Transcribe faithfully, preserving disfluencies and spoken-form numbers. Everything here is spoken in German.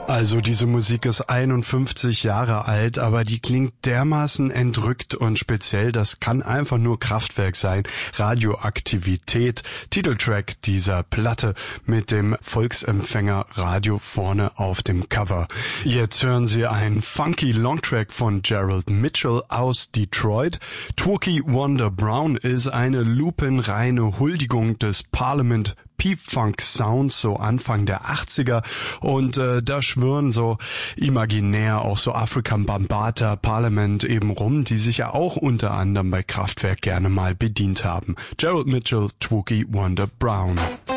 Also diese Musik ist einundfünfzig Jahre alt, aber die klingt dermaßen entrückt und speziell, das kann einfach nur Kraftwerk sein. Radioaktivität, Titeltrack dieser Platte mit dem Volksempfänger Radio vorne auf dem Cover. Jetzt hören Sie einen funky Longtrack von Gerald Mitchell aus Detroit. Twookie Wonder Brown ist eine lupenreine Huldigung des Parliament P-Funk Sounds, so Anfang der achtziger, und äh, da schwirren so imaginär auch so African Bambaataa, Parliament eben rum, die sich ja auch unter anderem bei Kraftwerk gerne mal bedient haben. Gerald Mitchell, Twookie Wonder Brown.